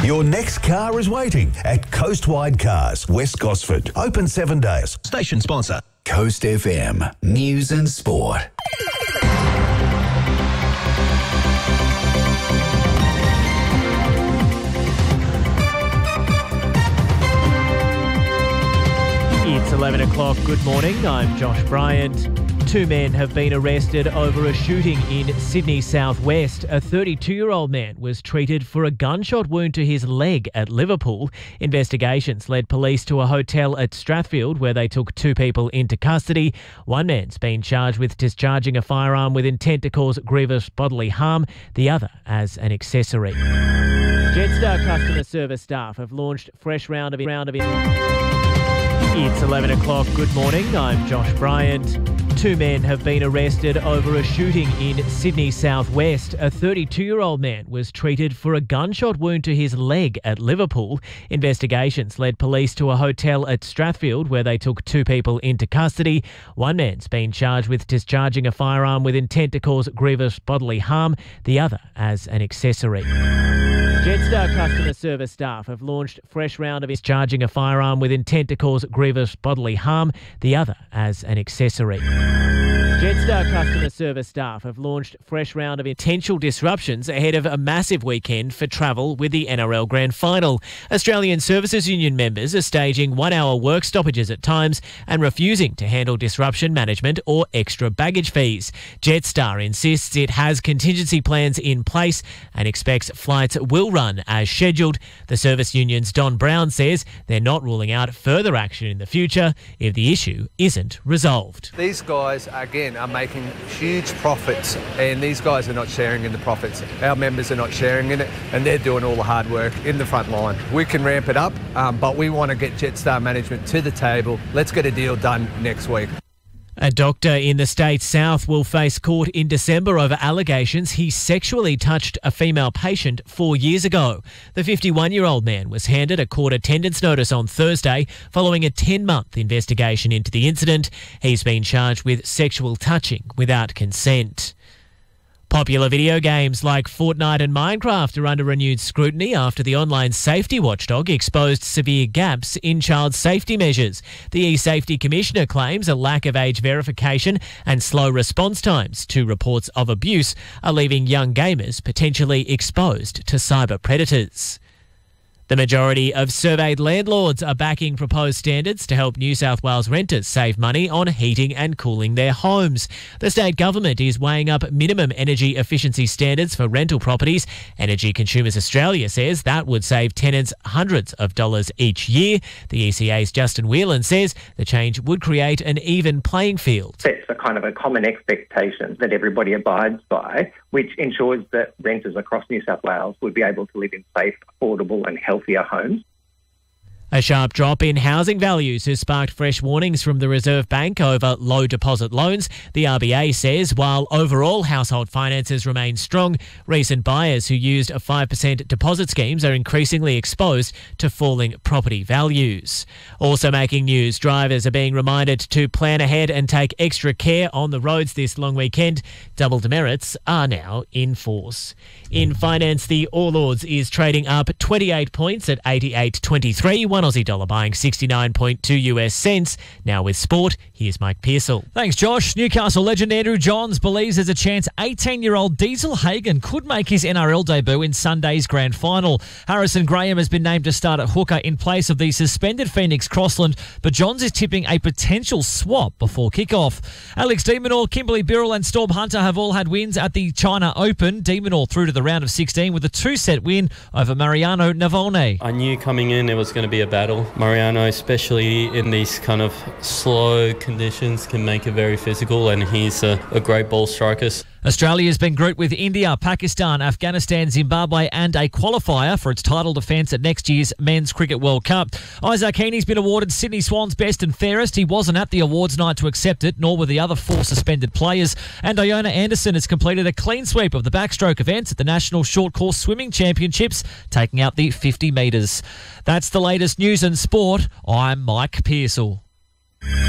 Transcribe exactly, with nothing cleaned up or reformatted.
Your next car is waiting at Coastwide Cars, West Gosford. Open seven days. Station sponsor. Coast F M. News and Sport. It's eleven o'clock. Good morning. I'm Josh Bryant. Two men have been arrested over a shooting in Sydney southwest. A thirty-two-year-old man was treated for a gunshot wound to his leg at Liverpool. Investigations led police to a hotel at Strathfield where they took two people into custody. One man's been charged with discharging a firearm with intent to cause grievous bodily harm, the other as an accessory. Jetstar customer service staff have launched fresh round of... round of It's eleven o'clock. Good morning. I'm Josh Bryant. Two men have been arrested over a shooting in Sydney southwest. A thirty-two-year-old man was treated for a gunshot wound to his leg at Liverpool. Investigations led police to a hotel at Strathfield where they took two people into custody. One man's been charged with discharging a firearm with intent to cause grievous bodily harm, the other as an accessory. Jetstar customer service staff have launched fresh round of discharging a firearm with intent to cause grievous bodily harm, the other as an accessory. Jetstar customer service staff have launched fresh round of potential disruptions ahead of a massive weekend for travel with the N R L Grand Final. Australian Services Union members are staging one-hour work stoppages at times and refusing to handle disruption management or extra baggage fees. Jetstar insists it has contingency plans in place and expects flights will run as scheduled. The service union's Don Brown says they're not ruling out further action in the future if the issue isn't resolved. These guys, again, are making huge profits, and these guys are not sharing in the profits. Our members are not sharing in it, and they're doing all the hard work in the front line. We can ramp it up, um, but we want to get Jetstar management to the table. Let's get a deal done next week. A doctor in the state's south will face court in December over allegations he sexually touched a female patient four years ago. The fifty-one-year-old man was handed a court attendance notice on Thursday following a ten-month investigation into the incident. He's been charged with sexual touching without consent. Popular video games like Fortnite and Minecraft are under renewed scrutiny after the online safety watchdog exposed severe gaps in child safety measures. The eSafety Commissioner claims a lack of age verification and slow response times to reports of abuse are leaving young gamers potentially exposed to cyber predators. The majority of surveyed landlords are backing proposed standards to help New South Wales renters save money on heating and cooling their homes. The state government is weighing up minimum energy efficiency standards for rental properties. Energy Consumers Australia says that would save tenants hundreds of dollars each year. The E C A's Justin Whelan says the change would create an even playing field. Sets a kind of a common expectation that everybody abides by, which ensures that renters across New South Wales would be able to live in safe, affordable and healthier homes. A sharp drop in housing values has sparked fresh warnings from the Reserve Bank over low deposit loans. The R B A says while overall household finances remain strong, recent buyers who used a five percent deposit schemes are increasingly exposed to falling property values. Also making news, drivers are being reminded to plan ahead and take extra care on the roads this long weekend. Double demerits are now in force. In finance, the All Ords is trading up twenty-eight points at eighty-eight twenty-three. One Aussie dollar buying sixty-nine point two US cents. Now with sport, here's Mike Pearsall. Thanks, Josh. Newcastle legend Andrew Johns believes there's a chance eighteen-year-old Diesel Hagen could make his N R L debut in Sunday's grand final. Harrison Graham has been named to start at hooker in place of the suspended Phoenix Crossland, but Johns is tipping a potential swap before kickoff. Alex de Minaur, Kimberly Birrell and Storm Hunter have all had wins at the China Open. De Minaur through to the round of sixteen with a two-set win over Mariano Navone. I knew coming in it was going to be a battle. Mariano, especially in these kind of slow conditions, can make it very physical, and he's a, a great ball striker. Australia's been grouped with India, Pakistan, Afghanistan, Zimbabwe and a qualifier for its title defence at next year's Men's Cricket World Cup. Isaac Heaney's been awarded Sydney Swans Best and Fairest. He wasn't at the awards night to accept it, nor were the other four suspended players. And Iona Anderson has completed a clean sweep of the backstroke events at the National Short Course Swimming Championships, taking out the fifty metres. That's the latest news and sport. I'm Mike Pearsall.